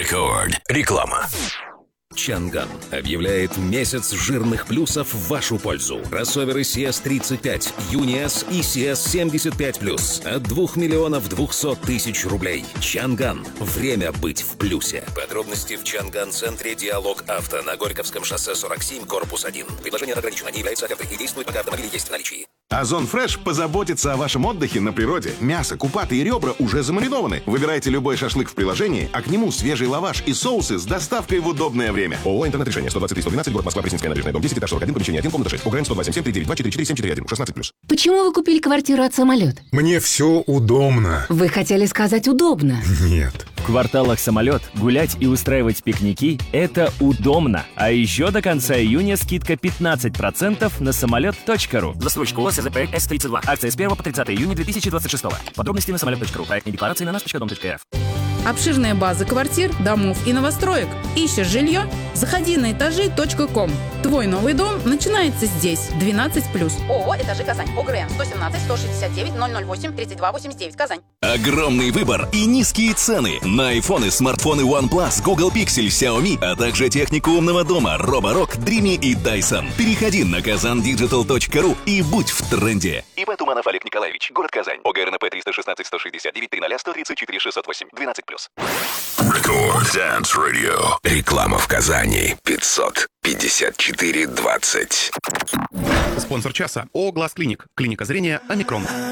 Рекорд. Реклама. Чанган объявляет месяц жирных плюсов в вашу пользу. Кроссоверы CS35, Uni-S и CS75+. От 2 миллионов 200 тысяч рублей. Чанган. Время быть в плюсе. Подробности в Чанган-центре «Диалог Авто» на Горьковском шоссе 47, корпус 1. Предложение ограничено, не является офертой и действует, пока автомобиль есть в наличии. Озон Фреш позаботится о вашем отдыхе на природе. Мясо, купаты и ребра уже замаринованы. Выбирайте любой шашлык в приложении, а к нему свежий лаваш и соусы с доставкой в удобное время. ООО «Интернет-решение», 123-112, город Москва, Пресненская набережная, дом 10, этаж 41, помещение 1, комната 6. УГРН 127-739-244-4741, 16+. Почему вы купили квартиру от «Самолет»? Мне все удобно. Вы хотели сказать «удобно». Нет. В кварталах «Самолет» гулять и устраивать пикники – это удобно. А еще до конца июня скидка 15% на самолет.ру. Застройщик ООО СЗ проект С-32. Акция с 1 по 30 июня 2026. Подробности на самолет.ру. Проектные декларации на наш.дом.рф. Обширные базы квартир, домов и новостроек. Ищешь жилье? Заходи на этажи.ком. Твой новый дом начинается здесь. 12+. ООО «Этажи Казань». ОГРН 117-169-008-3289. Казань. Огромный выбор и низкие цены на айфоны, смартфоны OnePlus, Google Pixel, Xiaomi, а также технику умного дома Roborock, Dreamy и Dyson. Переходи на kazandigital.ru и будь в тренде. ИП Туманов Олег Николаевич, город Казань. ОГРНП 316-169-300-134-608. 12+. Рекорд Dance Radio. Реклама в Казани. 554-20. Спонсор часа ООО «Глаз Клиник». Клиника зрения «Омикрон».